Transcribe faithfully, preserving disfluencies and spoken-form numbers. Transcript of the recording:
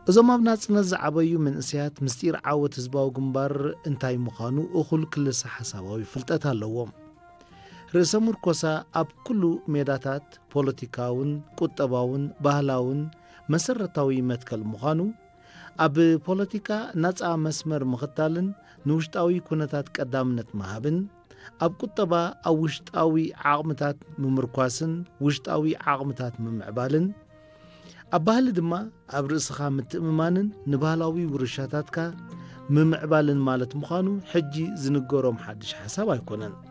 እዞም ኣብ ናጽነት ዝዓበዩ መንእስያት ምስጢር ዓወት ህዝባዊ ግንባር እንታይ ምዃኑ እኹል ክልሳ ሓሳባዊ ፍልጠት ኣለዎም። ርእሰ ምርኮሳ ኣብ ኩሉ ሜዳታት ፖለቲካውን ቁጠባውን ባህላውን መሰረታዊ መትከል ምዃኑ ኣብ ፖለቲካ ነፃ መስመር ምኽታልን ንውሽጣዊ ኩነታት ቀዳምነት መሃብን ኣብ ቁጠባ ኣብ ውሽጣዊ ዓቕምታት ምምርኳስን ውሽጣዊ ዓቕምታት ምምዕባልን ኣብ ባህሊ ድማ ኣብ ርእስኻ ምትእምማንን ንባህላዊ ውርሻታትካ ምምዕባልን ማለት ምዃኑ ሕጂ ዝንገሮም ሓድሽ ሓሳብ ኣይኮነን።